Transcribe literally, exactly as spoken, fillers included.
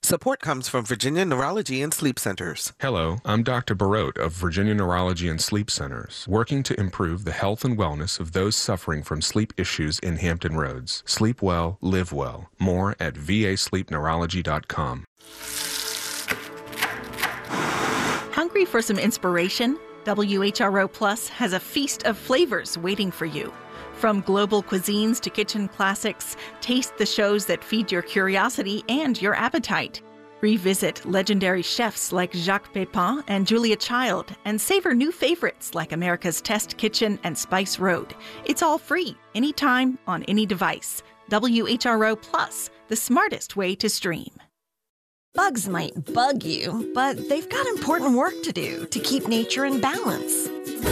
Support comes from Virginia Neurology and Sleep Centers. Hello, I'm Doctor Barote of Virginia Neurology and Sleep Centers, working to improve the health and wellness of those suffering from sleep issues in Hampton Roads. Sleep well, live well. More at v a sleep neurology dot com. Hungry for some inspiration? W H R O Plus has a feast of flavors waiting for you. From global cuisines to kitchen classics, taste the shows that feed your curiosity and your appetite. Revisit legendary chefs like Jacques Pepin and Julia Child and savor new favorites like America's Test Kitchen and Spice Road. It's all free, anytime, on any device. W H R O Plus, the smartest way to stream. Bugs might bug you, but they've got important work to do to keep nature in balance.